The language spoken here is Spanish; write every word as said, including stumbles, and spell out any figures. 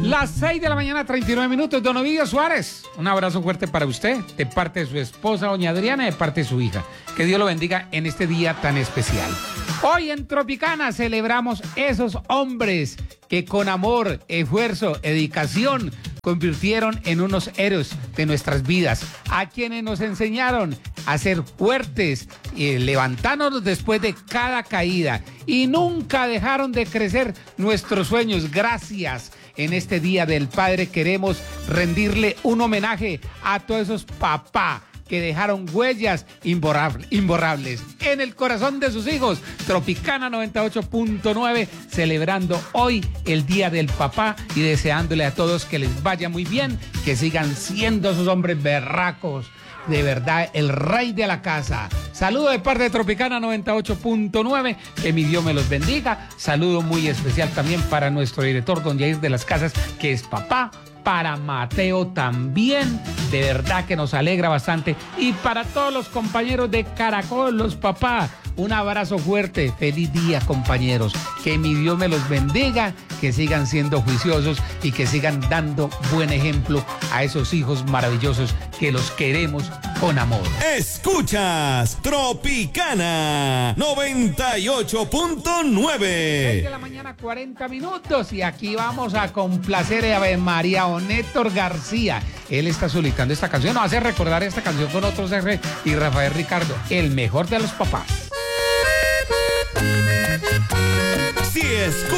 Las seis de la mañana, treinta y nueve minutos. Don Ovidio Suárez, un abrazo fuerte para usted, de parte de su esposa, doña Adriana, de parte de su hija. Que Dios lo bendiga en este día tan especial. Hoy en Tropicana celebramos esos hombres que con amor, esfuerzo, dedicación convirtieron en unos héroes de nuestras vidas, a quienes nos enseñaron a ser fuertes y levantándonos después de cada caída y nunca dejaron de crecer nuestros sueños. Gracias. En este Día del Padre queremos rendirle un homenaje a todos esos papás que dejaron huellas imborrable, imborrables en el corazón de sus hijos. Tropicana noventa y ocho punto nueve, celebrando hoy el Día del Papá y deseándole a todos que les vaya muy bien, que sigan siendo esos hombres berracos, de verdad, el rey de la casa. Saludo de parte de Tropicana noventa y ocho punto nueve, que mi Dios me los bendiga. Saludo muy especial también para nuestro director, don Jair de las Casas, que es papá. Para Mateo también, de verdad que nos alegra bastante. Y para todos los compañeros de Caracol, los papás, un abrazo fuerte. Feliz día, compañeros. Que mi Dios me los bendiga, que sigan siendo juiciosos y que sigan dando buen ejemplo a esos hijos maravillosos que los queremos con amor. Escuchas Tropicana noventa y ocho punto nueve. seis de la mañana, cuarenta minutos, y aquí vamos a complacer a María o Néctor García. Él está solicitando esta canción, nos hace recordar esta canción con otros R y Rafael Ricardo, el mejor de los papás. Si escuchas